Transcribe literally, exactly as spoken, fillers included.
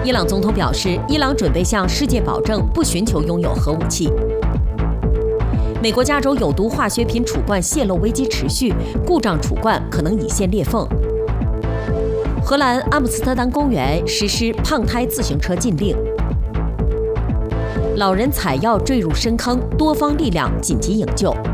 伊朗总统表示，伊朗准备向世界保证不寻求拥有核武器。美国加州有毒化学品储罐泄漏危机持续，故障储罐可能已现裂缝。荷兰阿姆斯特丹公园实施胖胎自行车禁令。老人采药坠入深坑，多方力量紧急营救。